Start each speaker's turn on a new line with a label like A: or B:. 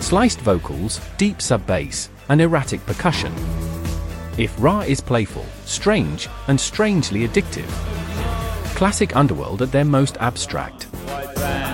A: sliced vocals, deep sub-bass, and erratic percussion. If Ra is playful, strange, and strangely addictive. Classic Underworld at their most abstract.